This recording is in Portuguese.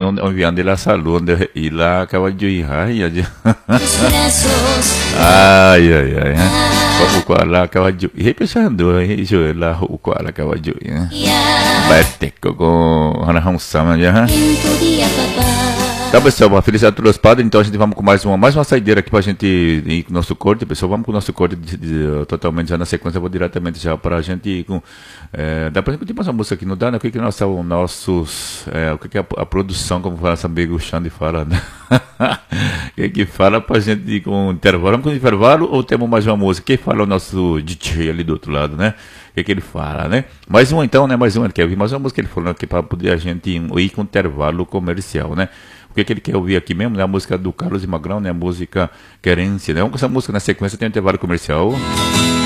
enviando la salud y la caballo y ay, ay, ay, ay, ay, como qual la caballo e pensando isso lá o qual la caballo bate com Hana Sama já. Tá, pessoal, uma felicidade a todos os padres. Então a gente vamos com mais uma saideira aqui pra gente ir com o nosso corte, pessoal. Vamos com o nosso corte totalmente já na sequência. Eu vou diretamente já pra gente ir com. Dá pra gente continuar essa música aqui, não dá, né? O que que o que que a produção, como fala essa amigo Xande fala, né? O que fala pra gente ir com intervalo? Vamos com intervalo ou temos mais uma música? Quem fala é o nosso DJ ali do outro lado, né? O que ele fala, né? Mais uma então, né? Mais uma, ele quer ouvir mais uma música que ele falou aqui para poder a gente ir com intervalo comercial, né? O que ele quer ouvir aqui mesmo, né? A música do Carlos e Magrão, né? A música Querência, né? Vamos com essa música na sequência, tem um intervalo comercial.